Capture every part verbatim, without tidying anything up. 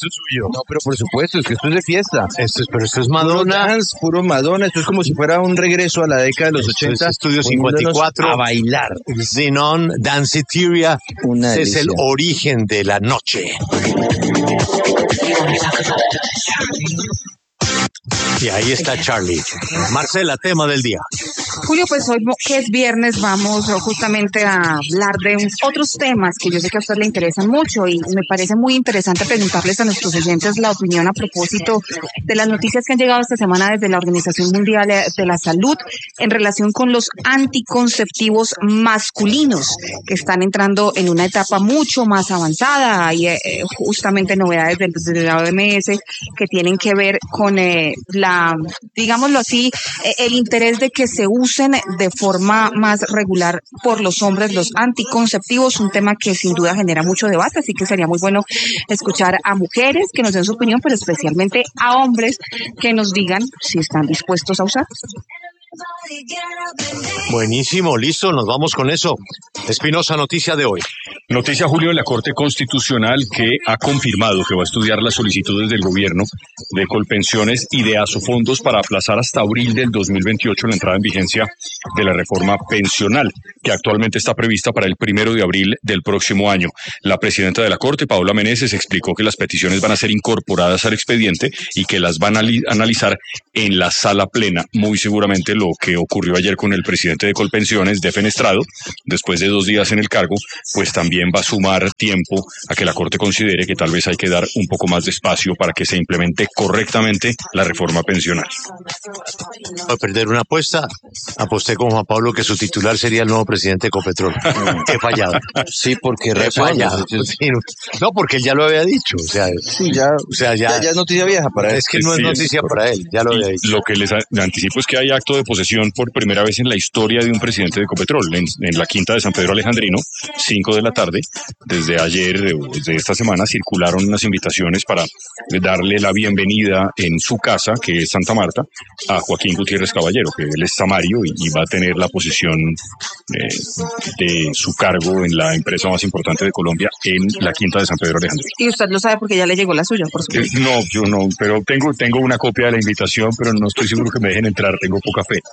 esto es suyo. No, pero por supuesto, es que esto es de fiesta. Esto es, pero esto es Puro Madonna. dance, puro Madonna. Esto es como si fuera un regreso a la década de los ochenta. Estudio cincuenta y cuatro. A bailar. Xenon, Danceteria. Una Es el delicia. origen de la noche. Y ahí está Charlie. Marcela, tema del día. Julio, pues hoy que es viernes vamos justamente a hablar de un- otros temas que yo sé que a usted le interesan mucho y me parece muy interesante preguntarles a nuestros oyentes la opinión a propósito de las noticias que han llegado esta semana desde la Organización Mundial de la Salud en relación con los anticonceptivos masculinos que están entrando en una etapa mucho más avanzada. Hay eh, justamente novedades del- de la O M S que tienen que ver con eh, la, digámoslo así, eh, el interés de que se usen de forma más regular por los hombres los anticonceptivos, un tema que sin duda genera mucho debate, así que sería muy bueno escuchar a mujeres que nos den su opinión, pero especialmente a hombres que nos digan si están dispuestos a usarlos. Buenísimo, listo, nos vamos con eso. Espinosa, noticia de hoy. Noticia, Julio, de la Corte Constitucional que ha confirmado que va a estudiar las solicitudes del gobierno de Colpensiones y de Asofondos para aplazar hasta abril del dos mil veintiocho la entrada en vigencia de la reforma pensional, que actualmente está prevista para el primero de abril del próximo año. La presidenta de la Corte, Paola Meneses, explicó que las peticiones van a ser incorporadas al expediente y que las van a analizar en la sala plena. Muy seguramente lo que ocurrió ayer con el presidente de Colpensiones, defenestrado, después de dos días en el cargo, pues también va a sumar tiempo a que la Corte considere que tal vez hay que dar un poco más de espacio para que se implemente correctamente la reforma pensional. Voy a perder una apuesta. Aposté con Juan Pablo que su titular sería el nuevo presidente de Ecopetrol. He fallado. Sí, ¿por qué He razón? fallado. Sí, no, porque él ya lo había dicho. O sea, Sí, ya, o sea, ya, ya, ya es noticia vieja para él. es que no es Sí, noticia es para él, ya lo había Y dicho. lo que les a- anticipo es que hay acto de posesión por primera vez en la historia de un presidente de Ecopetrol, en, en la quinta de San Pedro Alejandrino, cinco de la tarde. Desde ayer, eh, desde esta semana, circularon unas invitaciones para darle la bienvenida en su casa, que es Santa Marta, a Joaquín Gutiérrez Caballero, que él es samario y, y va a tener la posesión eh, de su cargo en la empresa más importante de Colombia, en la quinta de San Pedro Alejandrino. Y usted lo sabe porque ya le llegó la suya, por Eh, supuesto. No, yo no, pero tengo, tengo una copia de la invitación, pero no estoy seguro que me dejen entrar, tengo poca fe.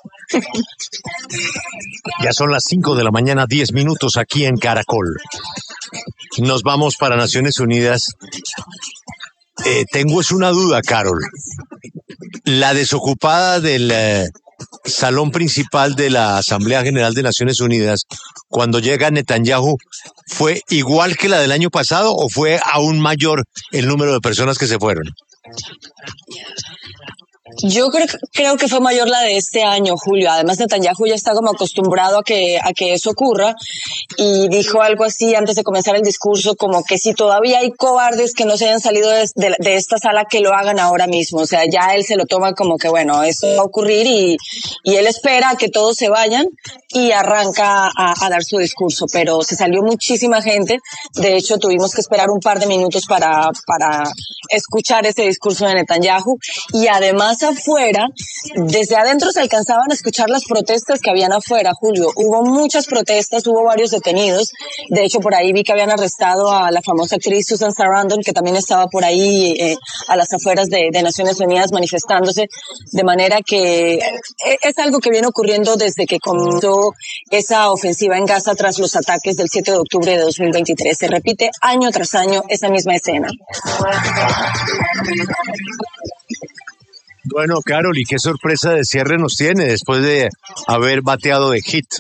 Ya son las cinco de la mañana, diez minutos aquí en Caracol. Nos vamos para Naciones Unidas. Eh, tengo es una duda, Carol. La desocupada del eh, salón principal de la Asamblea General de Naciones Unidas, cuando llega Netanyahu, ¿fue igual que la del año pasado o fue aún mayor el número de personas que se fueron? Yo creo, creo que fue mayor la de este año, Julio. Además, Netanyahu ya está como acostumbrado a que, a que eso ocurra y dijo algo así antes de comenzar el discurso, como que si todavía hay cobardes que no se hayan salido de, de, de esta sala, que lo hagan ahora mismo. O sea, ya él se lo toma como que, bueno, eso va a ocurrir y, y él espera a que todos se vayan y arranca a, a dar su discurso. Pero se salió muchísima gente. De hecho, tuvimos que esperar un par de minutos para, para escuchar ese discurso de Netanyahu. Y además, afuera, desde adentro se alcanzaban a escuchar las protestas que habían afuera, Julio. Hubo muchas protestas, hubo varios detenidos. De hecho, por ahí vi que habían arrestado a la famosa actriz Susan Sarandon, que también estaba por ahí eh, a las afueras de, de Naciones Unidas manifestándose. De manera que es algo que viene ocurriendo desde que comenzó esa ofensiva en Gaza tras los ataques del siete de octubre de dos mil veintitrés. Se repite año tras año esa misma escena. Bueno, Carol, ¿y qué sorpresa de cierre nos tiene después de haber bateado de hit?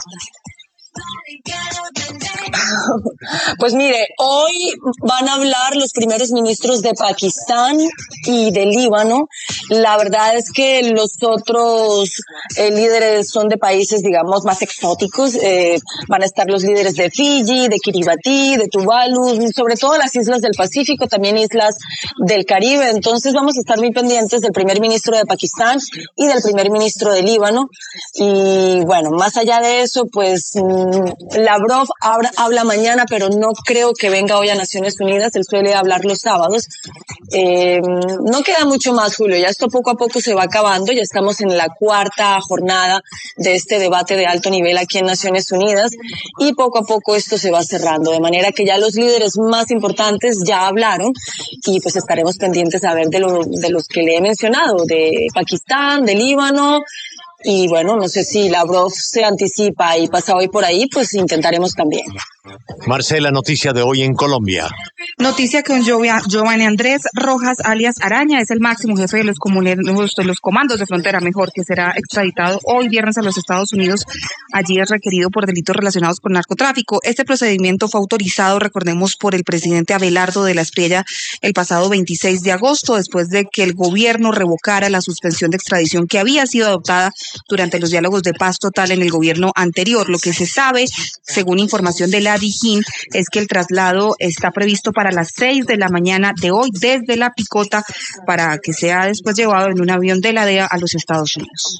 Pues mire, hoy van a hablar los primeros ministros de Pakistán y de Líbano. La verdad es que los otros eh, líderes son de países, digamos, más exóticos. Eh, van a estar los líderes de Fiji, de Kiribati, de Tuvalu, sobre todo las islas del Pacífico, también islas del Caribe. Entonces vamos a estar muy pendientes del primer ministro de Pakistán y del primer ministro de Líbano. Y bueno, más allá de eso, pues Lavrov habla, habla mañana, pero no creo que venga hoy a Naciones Unidas. Él suele hablar los sábados. Eh, no queda mucho más, Julio, ya esto poco a poco se va acabando, ya estamos en la cuarta jornada de este debate de alto nivel aquí en Naciones Unidas y poco a poco esto se va cerrando, de manera que ya los líderes más importantes ya hablaron y pues estaremos pendientes a ver de, lo, de los que le he mencionado, de Pakistán, de Líbano. Y bueno, no sé si Lavrov se anticipa y pasa hoy por ahí, pues intentaremos también. Marcela, noticia de hoy en Colombia. Noticia con Giovanni Andrés Rojas, alias Araña, es el máximo jefe de los, de los comandos de frontera, mejor, que será extraditado hoy viernes a los Estados Unidos. Allí es requerido por delitos relacionados con narcotráfico. Este procedimiento fue autorizado, recordemos, por el presidente Abelardo de la Espriella el pasado veintiséis de agosto, después de que el gobierno revocara la suspensión de extradición que había sido adoptada durante los diálogos de paz total en el gobierno anterior. Lo que se sabe, según información de la Dijín, es que el traslado está previsto para las seis de la mañana de hoy desde La Picota para que sea después llevado en un avión de la D E A a los Estados Unidos.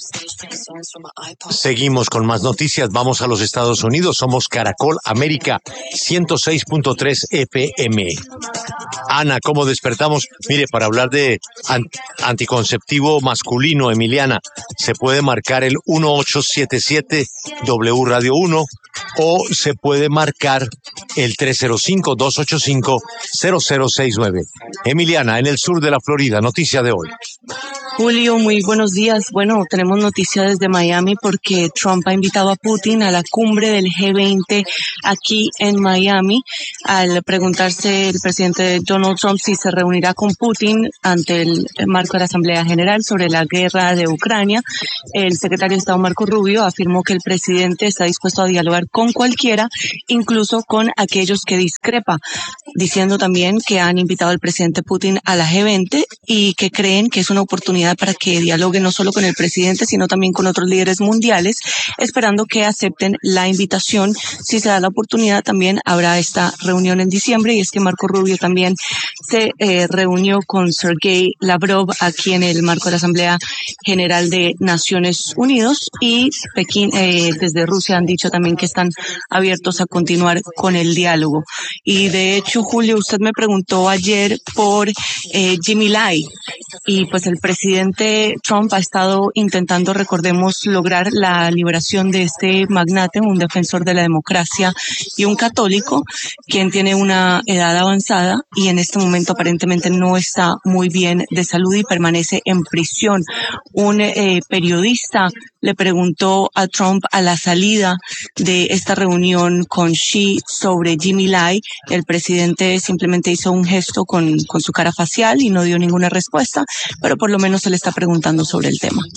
Seguimos con más noticias. Vamos a los Estados Unidos. Somos Caracol América ciento seis punto tres F M. Ana, ¿cómo despertamos? Mire, para hablar de anticonceptivo masculino, Emiliana, se puede marcar el uno ocho siete siete W Radio uno o se puede marcar el tres cero cinco, dos ocho cinco, cero cero seis nueve. Emiliana, en el sur de la Florida, noticia de hoy. Julio, muy buenos días. Bueno, tenemos noticia desde Miami porque Trump ha invitado a Putin a la cumbre del G veinte aquí en Miami. Al preguntarse el presidente Donald Trump si se reunirá con Putin ante el marco de la Asamblea General sobre la guerra de Ucrania, el secretario de Estado Marco Rubio afirmó que el presidente está dispuesto a dialogar con cualquiera, incluso con aquellos que discrepa, diciendo también que han invitado al presidente Putin a la G veinte y que creen que es una oportunidad para que dialogue no solo con el presidente, sino también con otros líderes mundiales, esperando que acepten la invitación. Si se da la oportunidad, también habrá esta reunión en diciembre, y es que Marco Rubio también se eh, reunió con Sergei Lavrov aquí en el marco de la Asamblea General de Naciones Unidas, y Pekín, eh, desde Rusia han dicho también que están abiertos a continuar con el diálogo. Y de hecho, Julio, usted me preguntó ayer por eh, Jimmy Lai, y pues el presidente Trump ha estado intentando, recordemos, lograr la liberación de este magnate, un defensor de la democracia y un católico, quien tiene una edad avanzada y en este momento aparentemente no está muy bien de salud y permanece en prisión. Un eh, periodista le preguntó a Trump a la salida de esta reunión con Xi sobre Jimmy Lai. El presidente simplemente hizo un gesto con, con su cara facial y no dio ninguna respuesta, pero por lo menos se le está preguntando sobre el tema.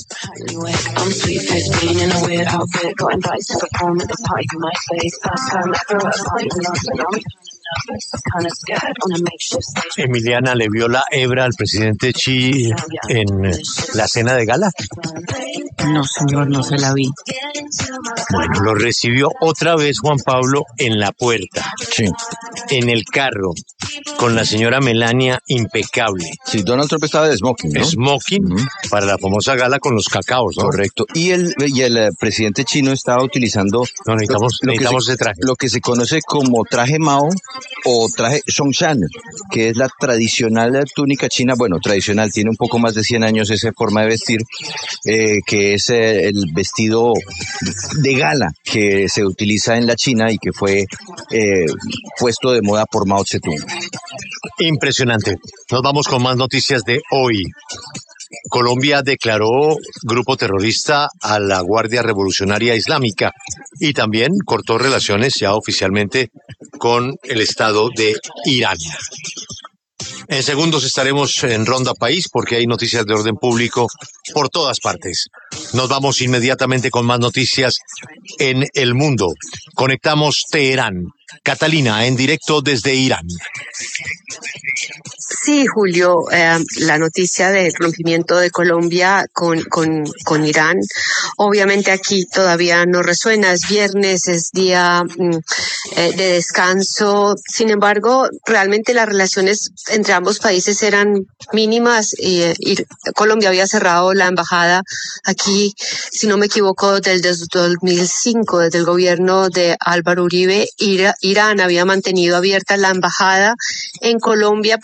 Emiliana, ¿le vio la hebra al presidente Xi en la cena de gala? No, señor, no se la vi. Bueno, lo recibió otra vez Juan Pablo en la puerta. Sí. En el carro, con la señora Melania, impecable. Sí, Donald Trump estaba de smoking, ¿no? Smoking, uh-huh, para la famosa gala con los cacaos, ¿no? Correcto. Y el, y el uh, presidente chino estaba utilizando no, necesitamos, lo, lo necesitamos se, ese traje. Lo que se conoce como traje Mao o traje Songshan, que es la tradicional túnica china. Bueno, tradicional, tiene un poco más de cien años esa forma de vestir, eh, que es eh, el vestido de gala que se utiliza en la China y que fue eh, puesto de moda por Mao Zedong. Impresionante. Nos vamos con más noticias de hoy. Colombia declaró grupo terrorista a la Guardia Revolucionaria Islámica y también cortó relaciones ya oficialmente con el Estado de Irán. En segundos estaremos en Ronda País porque hay noticias de orden público por todas partes. Nos vamos inmediatamente con más noticias en el mundo. Conectamos Teherán. Catalina, en directo desde Irán. Sí, Julio, eh, la noticia del rompimiento de Colombia con, con, con Irán, obviamente aquí todavía no resuena, es viernes, es día mm, eh, de descanso, sin embargo, realmente las relaciones entre ambos países eran mínimas y, y Colombia había cerrado la embajada aquí, si no me equivoco, desde el dos mil cinco, desde el gobierno de Álvaro Uribe. Ira, Irán había mantenido abierta la embajada en Colombia, pero el embajador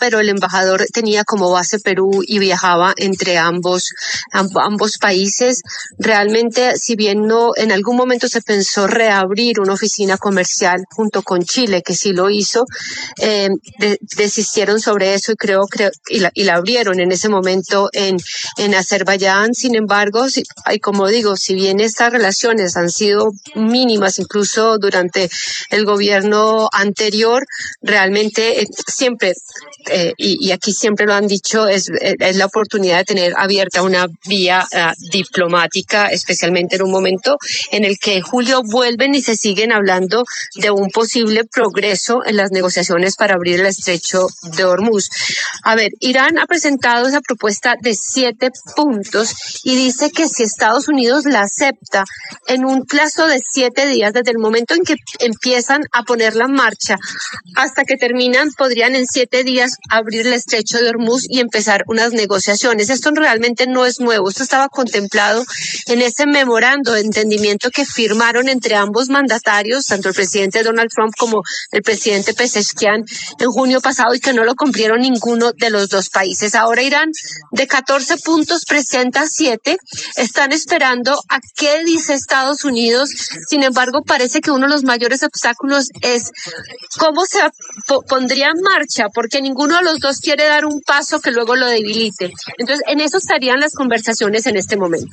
embajador tenía como base Perú y viajaba entre ambos, amb- ambos países. Realmente, si bien no en algún momento se pensó reabrir una oficina comercial junto con Chile, que sí lo hizo, eh, de- desistieron sobre eso y creo, creo y, la, y la abrieron en ese momento en, en Azerbaiyán. Sin embargo, si, y como digo, si bien estas relaciones han sido mínimas, incluso durante el gobierno anterior, realmente eh, siempre, eh, y, y aquí siempre lo han dicho, es, es la oportunidad de tener abierta una vía uh, diplomática, especialmente en un momento en el que, Julio, vuelven y se siguen hablando de un posible progreso en las negociaciones para abrir el estrecho de Hormuz. A ver, Irán ha presentado esa propuesta de siete puntos y dice que si Estados Unidos la acepta en un plazo de siete días, desde el momento en que empiezan a ponerla en marcha hasta que terminan, podrían en siete días abrir el estrecho de Hormuz y empezar unas negociaciones. Esto realmente no es nuevo, esto estaba contemplado en ese memorando de entendimiento que firmaron entre ambos mandatarios, tanto el presidente Donald Trump como el presidente Pezeshkian, en junio pasado, y que no lo cumplieron ninguno de los dos países. Ahora Irán, de catorce puntos, presenta siete. Están esperando a qué dice Estados Unidos. Sin embargo, parece que uno de los mayores obstáculos es cómo se po- pondría en marcha, porque ninguno de los dos quiere dar un paso que luego lo debilite. Entonces, en eso estarían las conversaciones en este momento.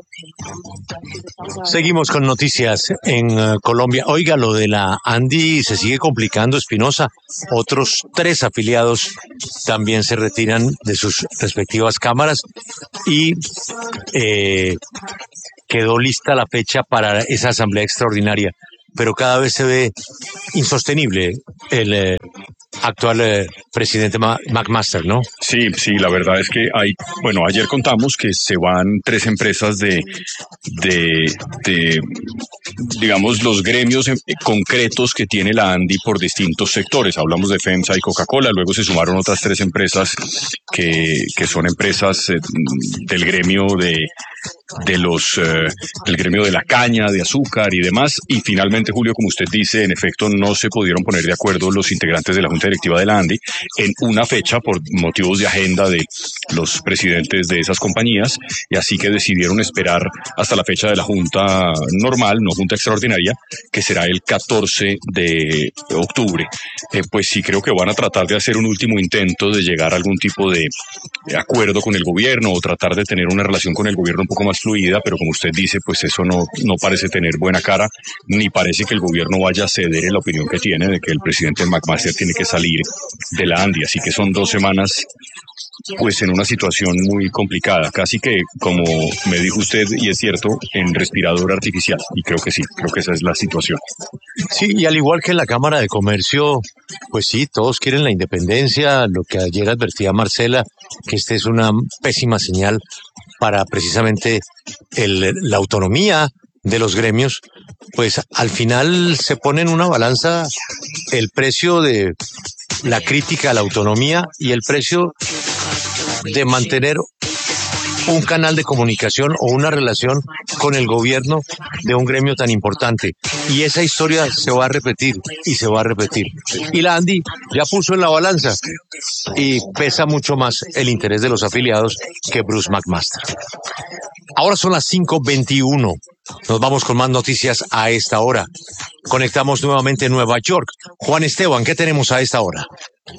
Seguimos con noticias en uh, Colombia. Oiga, lo de la Andy se sigue complicando, Espinosa. Otros tres afiliados también se retiran de sus respectivas cámaras y eh, quedó lista la fecha para esa asamblea extraordinaria. Pero cada vez se ve insostenible el eh, actual eh, presidente Ma- McMaster, ¿no? Sí, sí, la verdad es que hay, bueno, ayer contamos que se van tres empresas de, de, de digamos, los gremios eh, concretos que tiene la Andy por distintos sectores. Hablamos de FEMSA y Coca-Cola, luego se sumaron otras tres empresas que, que son empresas eh, del gremio de de los eh, del gremio de la caña, de azúcar y demás, y finalmente, Julio, como usted dice, en efecto no se pudieron poner de acuerdo los integrantes de la Junta Directiva de la Andy en una fecha por motivos de agenda de los presidentes de esas compañías, y así que decidieron esperar hasta la fecha de la Junta normal, no Junta Extraordinaria, que será el catorce de octubre. Eh, pues sí, creo que van a tratar de hacer un último intento de llegar a algún tipo de acuerdo con el gobierno o tratar de tener una relación con el gobierno un poco más fluida, pero como usted dice, pues eso no, no parece tener buena cara, ni parece que el gobierno vaya a ceder en la opinión que tiene de que el presidente McMaster tiene que salir de la Andy, así que son dos semanas pues en una situación muy complicada, casi que, como me dijo usted, y es cierto, en respirador artificial, y creo que sí, creo que esa es la situación. Sí, y al igual que en la Cámara de Comercio, pues sí, todos quieren la independencia, lo que ayer advertía Marcela, que esta es una pésima señal para precisamente el, la autonomía de los gremios, pues al final se pone en una balanza el precio de la crítica a la autonomía y el precio de mantener un canal de comunicación o una relación con el gobierno de un gremio tan importante. Y esa historia se va a repetir y se va a repetir. Y la Andy ya puso en la balanza y pesa mucho más el interés de los afiliados que Bruce McMaster. Ahora son las cinco veintiuno. Nos vamos con más noticias a esta hora. Conectamos nuevamente en Nueva York. Juan Esteban, ¿qué tenemos a esta hora?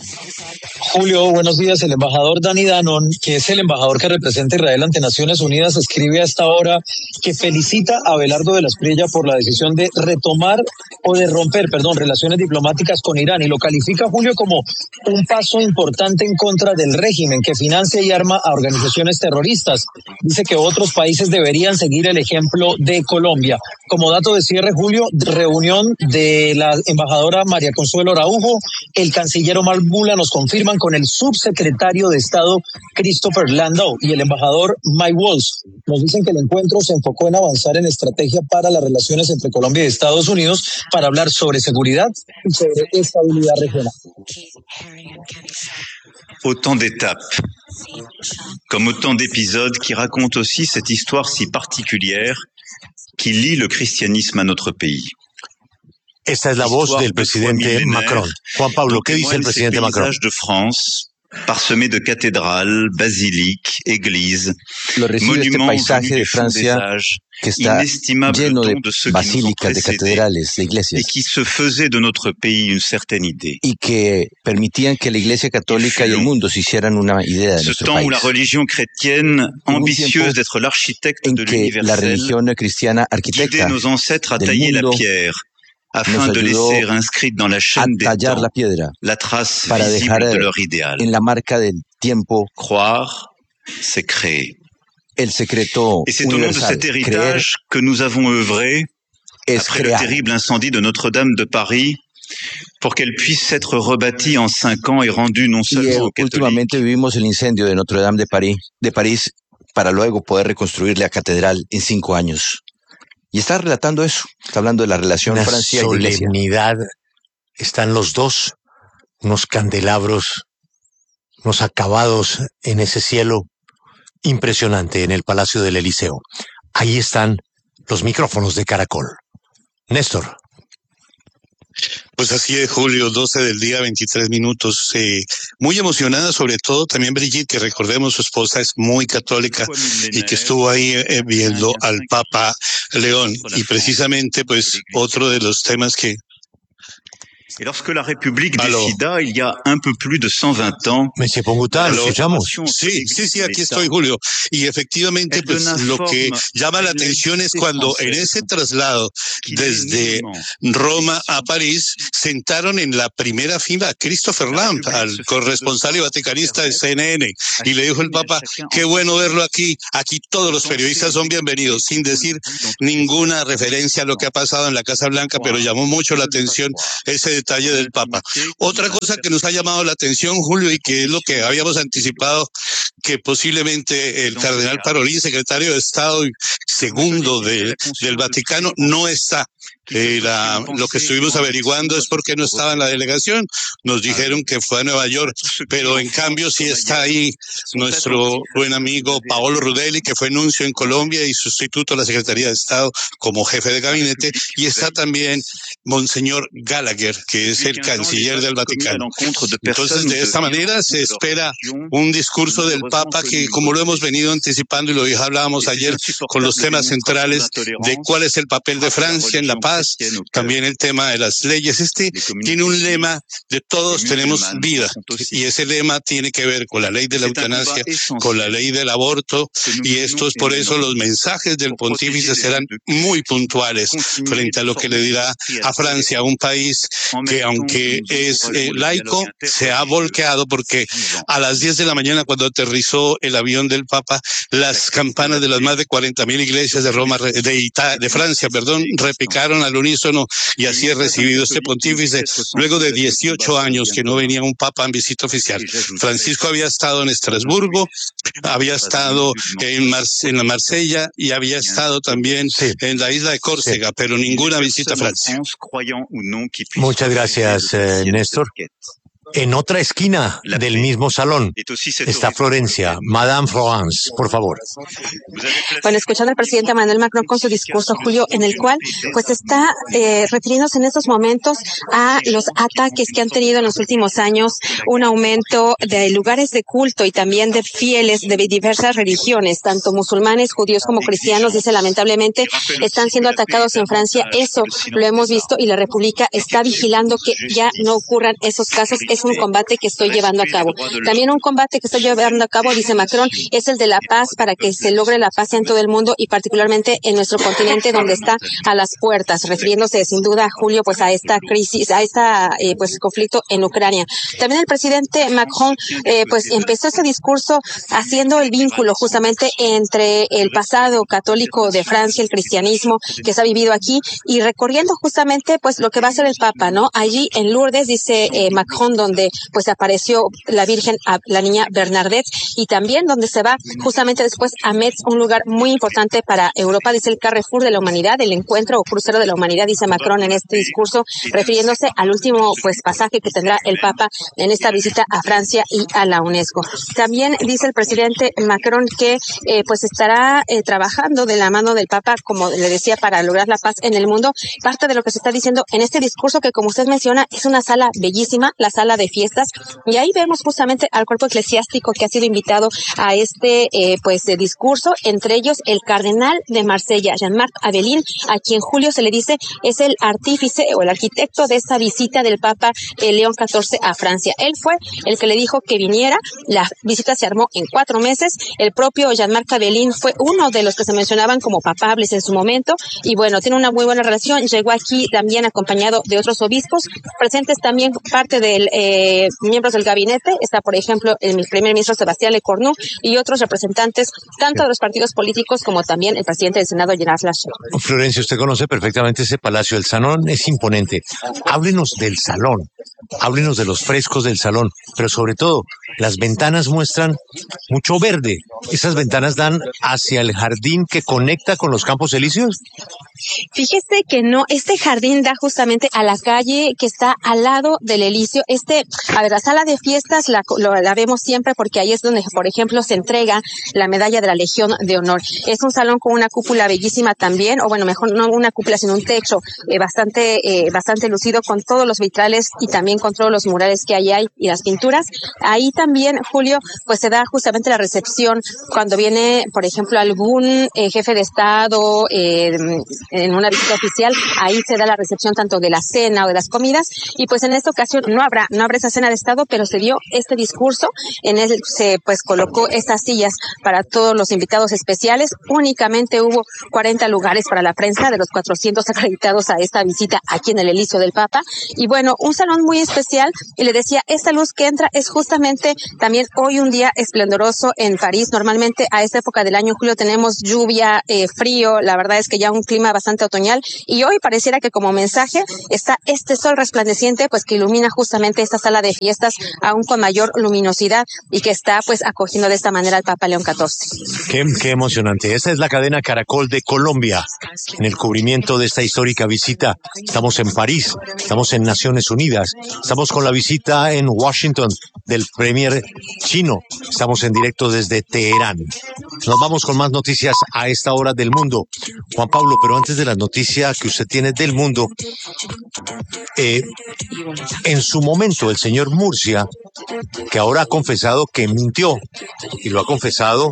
Julio, buenos días. El embajador Danny Danon, que es el embajador que representa a Israel ante Naciones Unidas, escribe a esta hora que felicita a Abelardo de la Espriella por la decisión de retomar o de romper, perdón, relaciones diplomáticas con Irán, y lo califica, Julio, como un paso importante en contra del régimen que financia y arma a organizaciones terroristas. Dice que otros países deberían seguir el ejemplo de Colombia. Como dato de cierre, Julio, reunión de la embajadora María Consuelo Araujo, el canciller Omar Bula nos confirman con el subsecretario de Estado Christopher Landau y el embajador Mike Waltz. Nos dicen que el encuentro se enfocó en avanzar en estrategia para las relaciones entre Colombia y Estados Unidos para hablar sobre seguridad y sobre estabilidad regional. Autant d'étapes, comme autant d'épisodes qui racontent aussi cette histoire si particulière qui lie le christianisme à notre pays. Esta es la voz del presidente Macron. Juan Pablo, ¿qué dice el presidente Macron? De France, parsemé de cathédrales, basiliques, églises, Lo recibe este monuments paisaje venus de du fond des Francia âges, que está inestimables lleno de dons de ceux qui nous ont basílicas, de précédés catedrales, de et iglesias, qui se faisaient de notre pays une certaine idée. y que permitían que la Iglesia Católica y el mundo se hicieran una idea de Ce nuestro temps país. où la religion chrétienne, Hubo un ambitieuse tiempo d'être l'architecte en de que la l'universel, religión cristiana guidait arquitecta nos ancêtres à del tailler la mundo pierre, afin nos de ayudó laisser inscrite dans la a chaîne des tallar temps la piedra la trace para visible dejar de leur idéal. en la marca del tiempo Croire, c'est créer. el secreto Et c'est au nom de universal. cet Creer héritage que nous avons œuvré, es après le crear. terrible incendie de Notre-Dame de Paris, pour qu'elle puisse être rebâtie en cinq ans et rendue non Y eh, seulement aux catholiques, últimamente vivimos el incendio de Notre-Dame de París, de París para luego poder reconstruir la catedral en cinco años. Y está relatando eso, está hablando de la relación Una Francia y Iglesia. solemnidad. Están los dos, unos candelabros, unos acabados en ese cielo impresionante en el Palacio del Eliseo. Ahí están los micrófonos de Caracol. Néstor. Pues así es, Julio, doce del día, veintitrés minutos. Eh, muy emocionada, sobre todo también Brigitte, que recordemos su esposa es muy católica y que estuvo ahí eh, viendo al Papa León. Y precisamente, pues, otro de los temas que... Et lorsque la République Aló. décida, il y a un peu plus de cent vingt ans, Monsieur Ponguta, lo escuchamos. Sí, sí, sí, aquí estoy, Julio. Y efectivamente, pues lo que llama la atención es cuando en ese traslado desde Roma a París sentaron en la primera fila a Christopher Lamb, al corresponsal y vaticanista de C N N, y le dijo el Papa, qué bueno verlo aquí, aquí todos los periodistas son bienvenidos, sin decir ninguna referencia a lo que ha pasado en la Casa Blanca, pero llamó mucho la atención ese detalle del Papa. Otra cosa que nos ha llamado la atención, Julio, y que es lo que habíamos anticipado, que posiblemente el cardenal Parolin, secretario de Estado y segundo de, del Vaticano, no está. Eh, la, lo que estuvimos averiguando es por qué no estaba en la delegación. Nos dijeron que fue a Nueva York, pero en cambio sí está ahí nuestro buen amigo Paolo Rudelli, que fue nuncio en Colombia y sustituto a la Secretaría de Estado como jefe de gabinete, y está también Monseñor Gallagher, que es el canciller del Vaticano. Entonces, de esta manera se espera un discurso del Papa que, como lo hemos venido anticipando y lo hablábamos ayer con los temas centrales de cuál es el papel de Francia en la paz, también el tema de las leyes. Este tiene un lema de todos tenemos vida, y ese lema tiene que ver con la ley de la eutanasia, con la ley del aborto, y esto es por eso los mensajes del pontífice serán muy puntuales frente a lo que le dirá a Francia, un país que aunque es eh, laico, se ha volcado porque a las diez de la mañana cuando aterrizó el avión del Papa, las campanas de las más de cuarenta mil iglesias de Roma, de, Ita de Francia, perdón, repicaron al unísono, y así es recibido este pontífice luego de dieciocho años que no venía un Papa en visita oficial. Francisco había estado en Estrasburgo, había estado en, Mar en la Marsella y había estado también sí. en la isla de Córcega, sí. pero ninguna visita a Francia. Muchas gracias, eh, Néstor. En otra esquina del mismo salón está Florencia, Madame Florence, por favor. Bueno, escuchando al presidente Emmanuel Macron con su discurso, Julio, en el cual pues está eh, refiriéndose en estos momentos a los ataques que han tenido en los últimos años, un aumento de lugares de culto y también de fieles de diversas religiones, tanto musulmanes, judíos como cristianos, dice lamentablemente, están siendo atacados en Francia. Eso lo hemos visto y la República está vigilando que ya no ocurran esos casos. Es un combate que estoy llevando a cabo. También un combate que estoy llevando a cabo, dice Macron, es el de la paz, para que se logre la paz en todo el mundo y particularmente en nuestro continente, donde está a las puertas, refiriéndose sin duda, Julio, pues a esta crisis, a esta eh, pues conflicto en Ucrania. También el presidente Macron eh, pues empezó ese discurso haciendo el vínculo justamente entre el pasado católico de Francia, el cristianismo que se ha vivido aquí, y recorriendo justamente pues lo que va a ser el Papa, ¿no? Allí en Lourdes, dice eh, Macron, donde donde pues apareció la Virgen, la niña Bernadette, y también donde se va justamente después a Metz, un lugar muy importante para Europa, dice el Carrefour de la Humanidad, el encuentro o crucero de la humanidad, dice Macron en este discurso, refiriéndose al último pues pasaje que tendrá el Papa en esta visita a Francia y a la UNESCO. También dice el presidente Macron que eh, pues estará eh, trabajando de la mano del Papa, como le decía, para lograr la paz en el mundo. Parte de lo que se está diciendo en este discurso, que como usted menciona, es una sala bellísima, la sala de fiestas, y ahí vemos justamente al cuerpo eclesiástico que ha sido invitado a este eh, pues de discurso, entre ellos el cardenal de Marsella, Jean-Marc Abelin, a quien Julio se le dice es el artífice o el arquitecto de esta visita del Papa eh, León catorce a Francia. Él fue el que le dijo que viniera, la visita se armó en cuatro meses, el propio Jean-Marc Abelin fue uno de los que se mencionaban como papables en su momento, y bueno, tiene una muy buena relación, llegó aquí también acompañado de otros obispos, presentes también parte de eh, miembros del gabinete, está por ejemplo el primer ministro Sebastián Lecornu y otros representantes tanto de los partidos políticos como también el presidente del Senado, Gerard Larcher. Florencia, usted conoce perfectamente ese palacio, el salón es imponente. Háblenos del salón, háblenos de los frescos del salón, pero sobre todo, las ventanas muestran mucho verde. ¿Esas ventanas dan hacia el jardín que conecta con los Campos Elíseos? Fíjese que no, este jardín da justamente a la calle que está al lado del Elíseo. Este, a ver, la sala de fiestas la, lo, la vemos siempre porque ahí es donde, por ejemplo, se entrega la medalla de la Legión de Honor. Es un salón con una cúpula bellísima también, o bueno, mejor no una cúpula, sino un techo eh, bastante, eh, bastante lucido con todos los vitrales y también con todos los murales que ahí hay y las pinturas. Ahí también, Julio, pues se da justamente la recepción cuando viene, por ejemplo, algún eh, jefe de Estado, eh, en una visita oficial, ahí se da la recepción tanto de la cena o de las comidas, y pues en esta ocasión no habrá, no habrá esa cena de Estado, pero se dio este discurso, en él se pues colocó estas sillas para todos los invitados especiales, únicamente hubo cuarenta lugares para la prensa de los cuatrocientos acreditados a esta visita aquí en el Elíseo del Papa, y bueno, un salón muy especial, y le decía, esta luz que entra es justamente también hoy un día esplendoroso en París. Normalmente a esta época del año, Julio, tenemos lluvia, eh, frío, la verdad es que ya un clima bastante otoñal, y hoy pareciera que como mensaje está este sol resplandeciente, pues que ilumina justamente esta sala de fiestas aún con mayor luminosidad y que está pues acogiendo de esta manera al Papa León catorce. Qué, qué emocionante. Esta es la cadena Caracol de Colombia. En el cubrimiento de esta histórica visita, estamos en París, estamos en Naciones Unidas, estamos con la visita en Washington del premier chino, estamos en directo desde Teherán. Nos vamos con más noticias a esta hora del mundo. Juan Pablo, pero antes de las noticias que usted tiene del mundo, eh, en su momento el señor Murcia, que ahora ha confesado que mintió, y lo ha confesado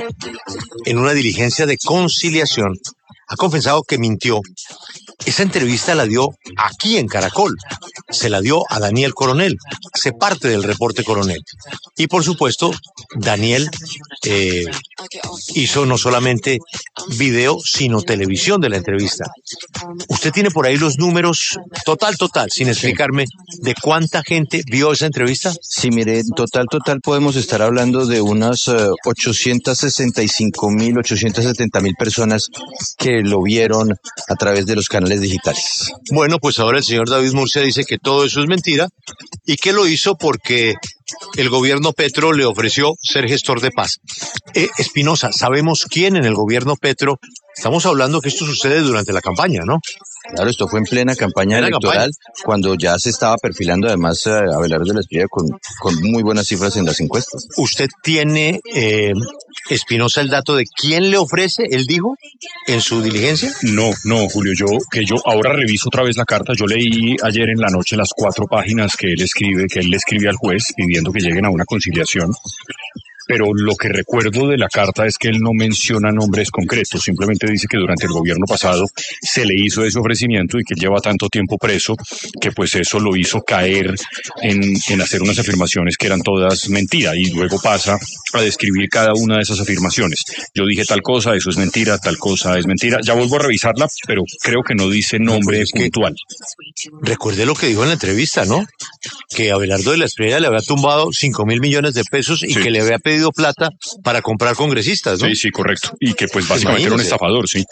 en una diligencia de conciliación, ha confesado que mintió. Esa entrevista la dio aquí en Caracol, se la dio a Daniel Coronel, hace parte del reporte Coronel. Y por supuesto, Daniel eh, hizo no solamente video, sino televisión de la entrevista. Usted tiene por ahí los números, total, total, sin explicarme, de cuánta gente vio esa entrevista. Sí, mire, total, total, podemos estar hablando de unas uh, ochocientas sesenta y cinco mil, ochocientas setenta mil personas que lo vieron a través de los canales digitales. Bueno, pues ahora el señor David Murcia dice que todo eso es mentira y que lo hizo porque el gobierno Petro le ofreció ser gestor de paz. Eh, Espinosa, ¿sabemos quién en el gobierno Petro? Estamos hablando que esto sucede durante la campaña, ¿no? Claro, esto fue en plena campaña plena electoral, campaña. Cuando ya se estaba perfilando además a Abelardo de la Espriella con, con muy buenas cifras en las encuestas. ¿Usted tiene, eh, Espinosa, el dato de quién le ofrece, él dijo, en su diligencia? No, no, Julio, yo que yo ahora reviso otra vez la carta. Yo leí ayer en la noche las cuatro páginas que él escribe, que él le escribe al juez pidiendo que lleguen a una conciliación. Pero lo que recuerdo de la carta es que él no menciona nombres concretos, simplemente dice que durante el gobierno pasado se le hizo ese ofrecimiento y que lleva tanto tiempo preso que pues eso lo hizo caer en, en hacer unas afirmaciones que eran todas mentira, y luego pasa a describir cada una de esas afirmaciones. Yo dije tal cosa, eso es mentira, tal cosa es mentira. Ya vuelvo a revisarla, pero creo que no dice nombre no, puntual. Recuerde lo que dijo en la entrevista, ¿no? Que Abelardo de la Espriella le había tumbado cinco mil millones de pesos y sí. que le había pedido plata para comprar congresistas, ¿no? Sí, sí, correcto. Y que pues básicamente Imagínese. Era un estafador, sí.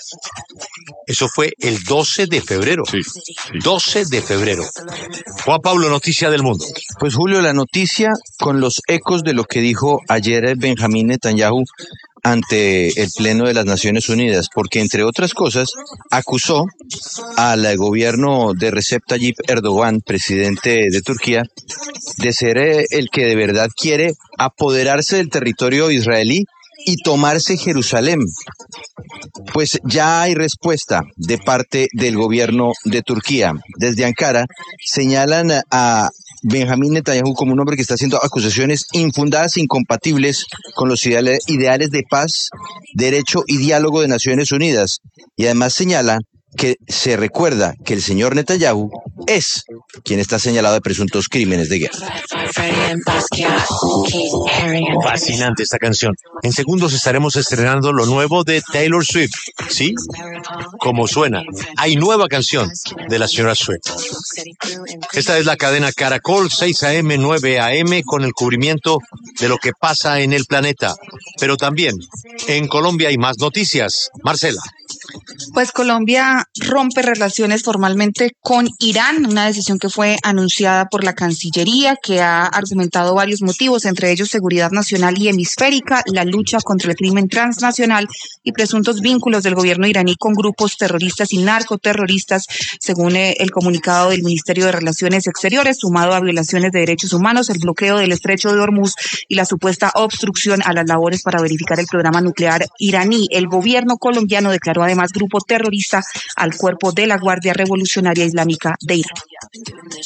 Eso fue el doce de febrero. Sí, sí. doce de febrero. Juan Pablo, noticia del mundo. Pues Julio, la noticia con los ecos de lo que dijo ayer Benjamín Netanyahu ante el Pleno de las Naciones Unidas, porque entre otras cosas acusó al gobierno de Recep Tayyip Erdogan, presidente de Turquía, de ser el que de verdad quiere apoderarse del territorio israelí y tomarse Jerusalén. Pues ya hay respuesta de parte del gobierno de Turquía. Desde Ankara señalan a Benjamín Netanyahu como un hombre que está haciendo acusaciones infundadas e incompatibles con los ideales, ideales de paz, derecho y diálogo de Naciones Unidas. Y además señala que se recuerda que el señor Netanyahu es quien está señalado de presuntos crímenes de guerra. Fascinante esta canción. En segundos estaremos estrenando lo nuevo de Taylor Swift. ¿Sí? Como suena. Hay nueva canción de la señora Swift. Esta es la cadena Caracol, seis a eme, nueve a eme, con el cubrimiento de lo que pasa en el planeta. Pero también en Colombia hay más noticias. Marcela. Pues Colombia rompe relaciones formalmente con Irán, una decisión que fue anunciada por la Cancillería, que ha argumentado varios motivos, entre ellos seguridad nacional y hemisférica, la lucha contra el crimen transnacional y presuntos vínculos del gobierno iraní con grupos terroristas y narcoterroristas, según el comunicado del Ministerio de Relaciones Exteriores, sumado a violaciones de derechos humanos, el bloqueo del estrecho de Hormuz y la supuesta obstrucción a las labores para verificar el programa nuclear iraní. El gobierno colombiano declaró además grupo terrorista al cuerpo de la Guardia Revolucionaria Islámica de Irán.